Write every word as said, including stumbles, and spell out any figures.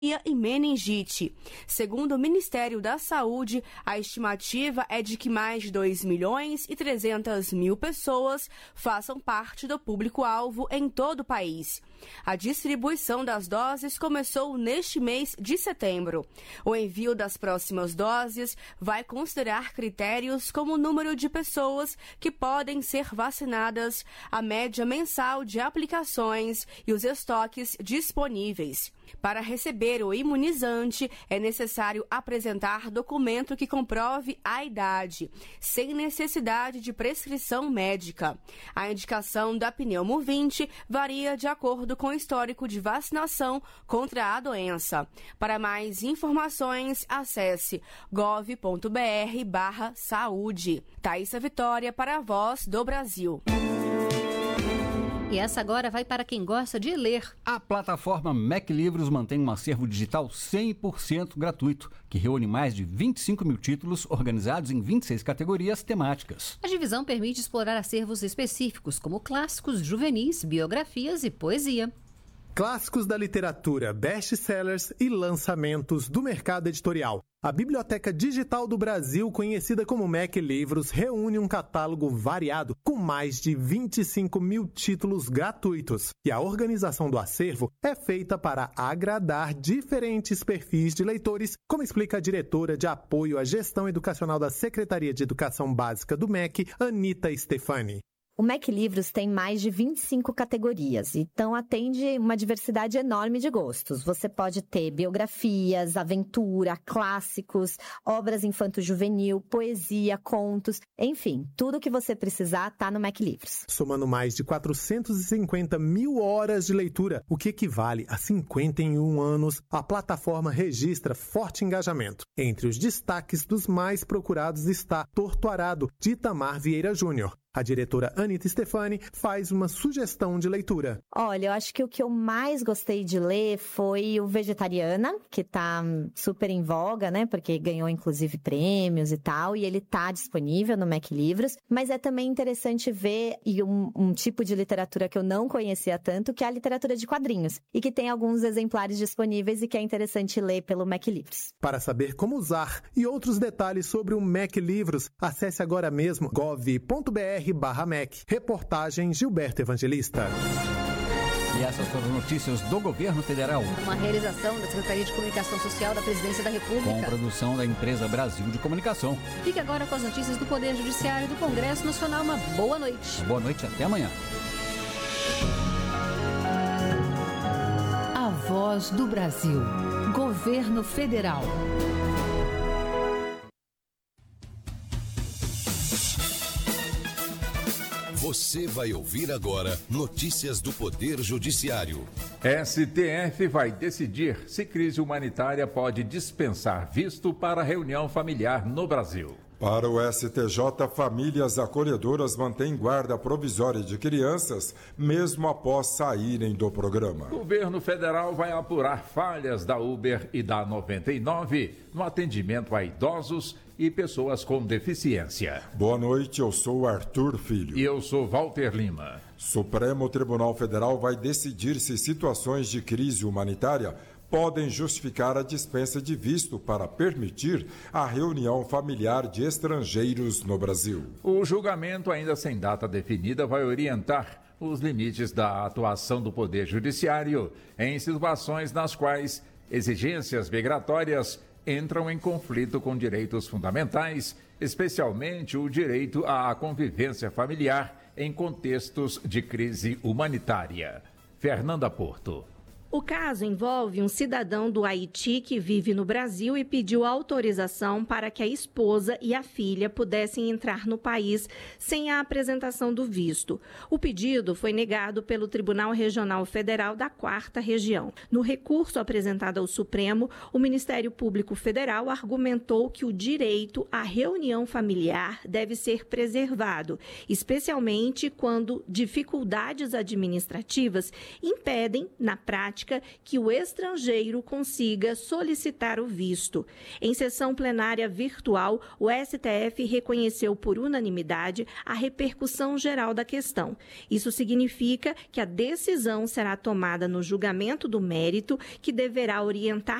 e meningite. Segundo o Ministério da Saúde, a estimativa é de que mais de dois milhões e trezentas mil pessoas façam parte do público-alvo em todo o país. A distribuição das doses começou neste mês de setembro. O envio das próximas doses vai considerar critérios como o número de pessoas que podem ser vacinadas, a média mensal de aplicações e os estoques disponíveis. Para receber o imunizante, é necessário apresentar documento que comprove a idade, sem necessidade de prescrição médica. A indicação da pneumovinte varia de acordo com o histórico de vacinação contra a doença. Para mais informações, acesse gov ponto br barra saúde. Thaísa Vitória para a Voz do Brasil. E essa agora vai para quem gosta de ler. A plataforma Mac Livros mantém um acervo digital cem por cento gratuito, que reúne mais de vinte e cinco mil títulos organizados em vinte e seis categorias temáticas. A divisão permite explorar acervos específicos, como clássicos, juvenis, biografias e poesia. Clássicos da literatura, best-sellers e lançamentos do mercado editorial. A Biblioteca Digital do Brasil, conhecida como Mac Livros, reúne um catálogo variado com mais de vinte e cinco mil títulos gratuitos. E a organização do acervo é feita para agradar diferentes perfis de leitores, como explica a diretora de apoio à gestão educacional da Secretaria de Educação Básica do M E C, Anita Stefani. O Mac Livros tem mais de vinte e cinco categorias, então atende uma diversidade enorme de gostos. Você pode ter biografias, aventura, clássicos, obras infanto-juvenil, poesia, contos, enfim, tudo que você precisar está no Mac Livros. Somando mais de quatrocentas e cinquenta mil horas de leitura, o que equivale a cinquenta e um anos, a plataforma registra forte engajamento. Entre os destaques dos mais procurados está Torto Arado, de Itamar Vieira Júnior. A diretora Anita Stefani faz uma sugestão de leitura. Olha, eu acho que o que eu mais gostei de ler foi o Vegetariana, que tá super em voga, né? Porque ganhou inclusive prêmios e tal, e ele tá disponível no Mac Livros. Mas é também interessante ver e um, um tipo de literatura que eu não conhecia tanto, que é a literatura de quadrinhos, e que tem alguns exemplares disponíveis e que é interessante ler pelo Mac Livros. Para saber como usar e outros detalhes sobre o Mac Livros, acesse agora mesmo gov ponto br barra Mac. Reportagem Gilberto Evangelista. E essas foram notícias do Governo Federal. Uma realização da Secretaria de Comunicação Social da Presidência da República. Com produção da empresa Brasil de Comunicação. Fique agora com as notícias do Poder Judiciário e do Congresso Nacional. Uma boa noite. Boa noite, até amanhã. A Voz do Brasil. Governo Federal. Você vai ouvir agora notícias do Poder Judiciário. S T F vai decidir se crise humanitária pode dispensar visto para reunião familiar no Brasil. Para o S T J, famílias acolhedoras mantêm guarda provisória de crianças, mesmo após saírem do programa. O governo federal vai apurar falhas da Uber e da noventa e nove no atendimento a idosos e pessoas com deficiência. Boa noite, eu sou Arthur Filho. E eu sou Walter Lima. Supremo Tribunal Federal vai decidir se situações de crise humanitária podem justificar a dispensa de visto para permitir a reunião familiar de estrangeiros no Brasil. O julgamento, ainda sem data definida, vai orientar os limites da atuação do Poder Judiciário em situações nas quais exigências migratórias entram em conflito com direitos fundamentais, especialmente o direito à convivência familiar em contextos de crise humanitária. Fernanda Porto. O caso envolve um cidadão do Haiti que vive no Brasil e pediu autorização para que a esposa e a filha pudessem entrar no país sem a apresentação do visto. O pedido foi negado pelo Tribunal Regional Federal da Quarta Região. No recurso apresentado ao Supremo, o Ministério Público Federal argumentou que o direito à reunião familiar deve ser preservado, especialmente quando dificuldades administrativas impedem, na prática, prática que o estrangeiro consiga solicitar o visto. Em sessão plenária virtual, o S T F reconheceu por unanimidade a repercussão geral da questão. Isso significa que a decisão será tomada no julgamento do mérito, que deverá orientar